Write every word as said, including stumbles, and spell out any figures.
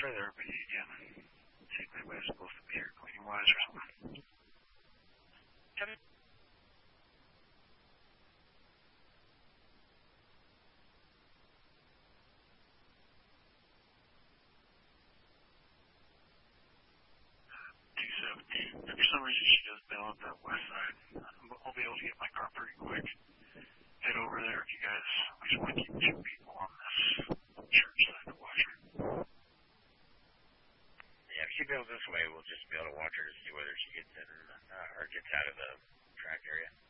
try there, but again, see if anybody's supposed to be here cleaning wise or something. Kevin? two seventeen. For some reason, she does bail up that west side. I'll be able to get my car pretty quick. Head over there if you guys. I just want to keep two people on this church side to watch her. Yeah, if she bails this way, we'll just be able to watch her to see whether she gets in uh, or gets out of the track area.